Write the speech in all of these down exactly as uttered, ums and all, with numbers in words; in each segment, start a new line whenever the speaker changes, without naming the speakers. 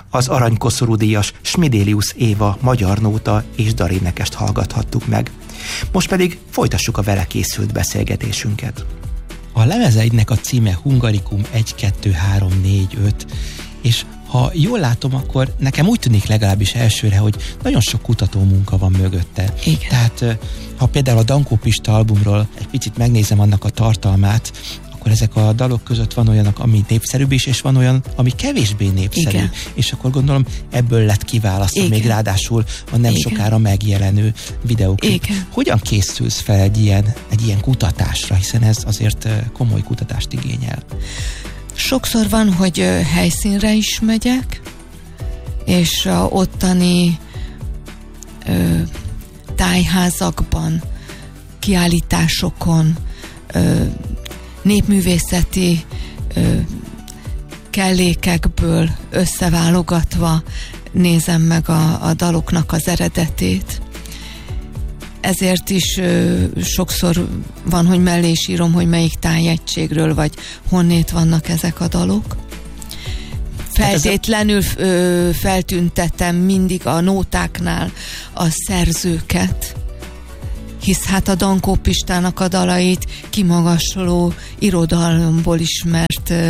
Az aranykoszorúdíjas Smidélius Éva magyar nóta és darénekest hallgathattuk meg. Most pedig folytassuk a vele készült beszélgetésünket. A lemezeidnek a címe Hungarikum egy, kettő, három, négy, öt, és ha jól látom, akkor nekem úgy tűnik legalábbis elsőre, hogy nagyon sok kutató munka van mögötte.
Igen.
Tehát ha például a Dankó Pista albumról egy picit megnézem annak a tartalmát, akkor ezek a dalok között van olyanok, ami népszerűbb is, és van olyan, ami kevésbé népszerű.
Igen.
És akkor gondolom ebből lett kiválasztva,
Igen.
még ráadásul a nem
Igen.
sokára megjelenő videóklip.
Igen.
Hogyan készülsz fel egy ilyen, egy ilyen kutatásra, hiszen ez azért komoly kutatást igényel?
Sokszor van, hogy ö, helyszínre is megyek, és a ottani ö, tájházakban, kiállításokon, ö, népművészeti ö, kellékekből összeválogatva nézem meg a, a daloknak az eredetét. Ezért is ö, sokszor van, hogy mellé is írom, hogy melyik tájegységről, vagy honnét vannak ezek a dalok. Feltétlenül ö, feltüntetem mindig a nótáknál a szerzőket, hisz hát a Dankó Pistának a dalait kimagasló irodalomból ismert ö,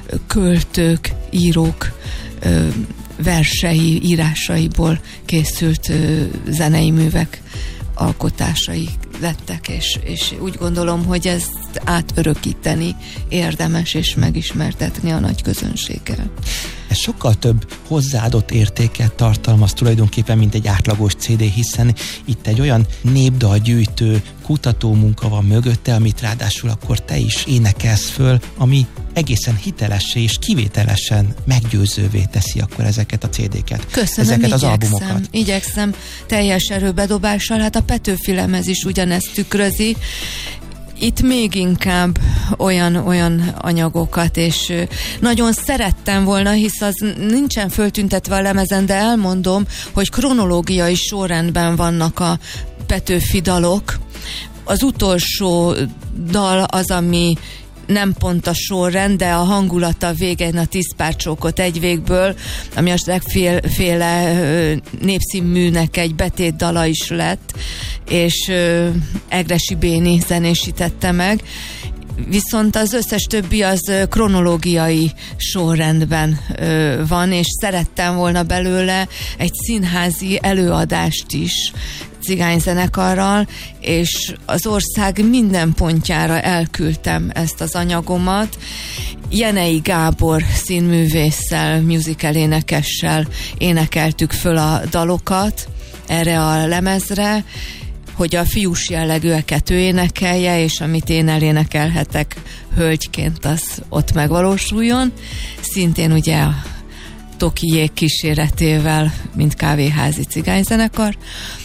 költők, írók ö, versei, írásaiból készült ö, zenei művek alkotásai lettek, és, és úgy gondolom, hogy ezt átörökíteni érdemes, és megismertetni a nagy közönséggel.
Ez sokkal több hozzáadott értéket tartalmaz tulajdonképpen, mint egy átlagos cé dé, hiszen itt egy olyan népdalgyűjtő kutatómunka van mögötte, amit ráadásul akkor te is énekelsz föl, ami egészen hitelessé és kivételesen meggyőzővé teszi akkor ezeket a cé déket.
Köszönöm,
ezeket az
igyekszem,
albumokat.
igyekszem teljes erőbedobással, hát a Petőfi lemez is ugyanezt tükrözi. Itt még inkább olyan, olyan anyagokat, és nagyon szerettem volna, hisz az nincsen föltüntetve a lemezen, de elmondom, hogy kronológiai sorrendben vannak a Petőfi dalok. Az utolsó dal az, ami nem pont a sorrend, de a hangulata végén a Tíz pár csókot egy végből, ami a legféle népszínműnek egy betétdala is lett, és Egressy Béni zenésítette meg. Viszont az összes többi az kronológiai sorrendben ö, van, és szerettem volna belőle egy színházi előadást is cigányzenekarral, és az ország minden pontjára elküldtem ezt az anyagomat. Jenei Gábor színművésszel, musical énekessel énekeltük föl a dalokat erre a lemezre, hogy a fiús jellegűeket ő énekelje, és amit én elénekelhetek hölgyként, az ott megvalósuljon. Szintén ugye a Tokiék kíséretével, mint kávéházi cigányzenekar,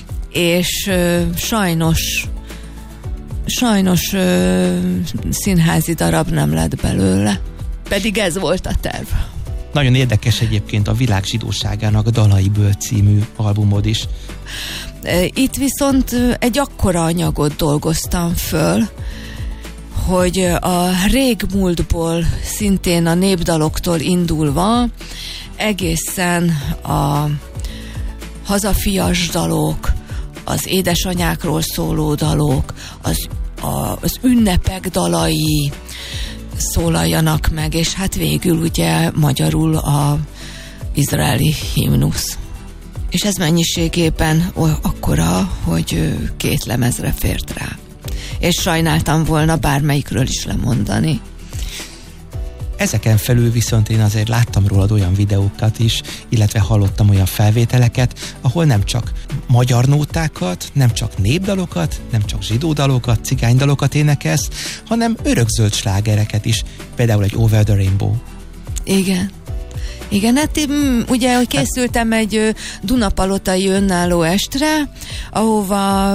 és ö, sajnos sajnos ö, színházi darab nem lett belőle. Pedig ez volt a terv.
Nagyon érdekes egyébként a Világ zsidóságának Dalaiből című albumod is.
Itt viszont egy akkora anyagot dolgoztam föl, hogy a régmúltból, szintén a népdaloktól indulva egészen a hazafias dalok, az édesanyákról szóló dalok, az, a, az ünnepek dalai szólaljanak meg, és hát végül ugye magyarul a izraeli himnusz. És ez mennyiségében akkora, hogy két lemezre fért rá. És sajnáltam volna bármelyikről is lemondani.
Ezeken felül viszont én azért láttam rólad olyan videókat is, illetve hallottam olyan felvételeket, ahol nem csak magyar nótákat, nem csak népdalokat, nem csak zsidó dalokat, cigánydalokat énekelsz, hanem örökzöld slágereket is, például egy Over the Rainbow.
Igen. Igen, hát ugye, hogy készültem egy Dunapalotai önálló estre, ahova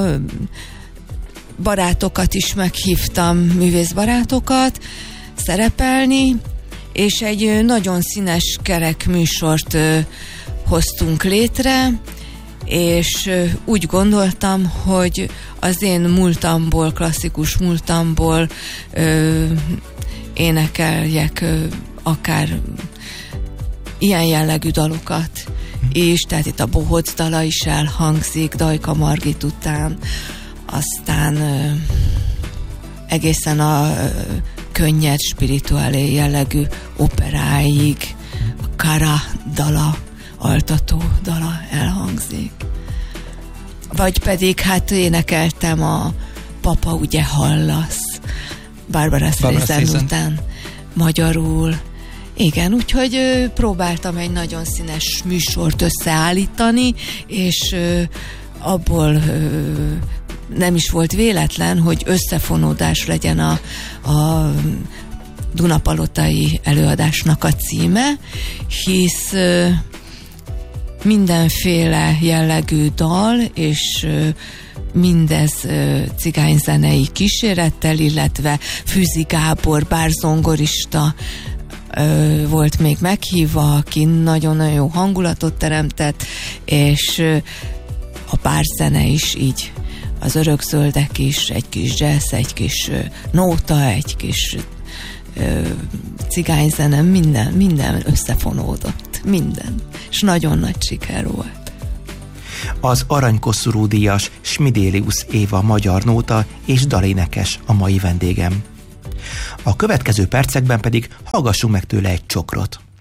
barátokat is meghívtam, művészbarátokat szerepelni, és egy nagyon színes kerek műsort hoztunk létre, és úgy gondoltam, hogy az én múltamból, klasszikus múltamból ö, énekeljek ö, akár ilyen jellegű dalokat is, tehát itt a Bohóc dala is elhangzik Dajka Margit után, aztán ö, egészen a ö, könnyed, spirituálé jellegű operáig, a Kara dala, altató dala elhangzik. Vagy pedig hát énekeltem a Papa ugye hallasz, Barbara Streisand után magyarul. Igen, úgyhogy ö, próbáltam egy nagyon színes műsort összeállítani, és ö, abból ö, nem is volt véletlen, hogy összefonódás legyen a, a Dunapalotai előadásnak a címe, hisz ö, mindenféle jellegű dal, és ö, mindez ö, cigányzenei kísérettel, illetve Fűzi Gábor, bárzongorista ö, volt még meghívva, aki nagyon-nagyon jó hangulatot teremtett, és ö, a bárzene is így, az örökzöldek is, egy kis jazz, egy kis ö, nóta, egy kis ö, cigányzene, minden, minden összefonódott, minden, és nagyon nagy siker volt.
Az Aranykoszorú díjas Smidélius Éva magyar nóta és dalénekes a mai vendégem. A következő percekben pedig hallgassunk meg tőle egy csokrot.